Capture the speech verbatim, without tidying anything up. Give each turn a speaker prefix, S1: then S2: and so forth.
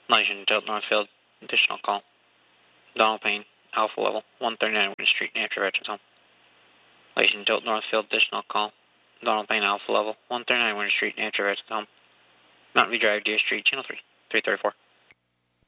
S1: Legend, Tilt Northfield, additional call. Donald Payne, Alpha Level, one thirty-nine Winter Street, New Hampshire, veterans home. Legend, Tilt Northfield, additional call. Donald Payne, Alpha Level, one thirty-nine Winter Street, New Hampshire, veterans home. Mountain View Drive, Deer Street, Channel three, three thirty-four.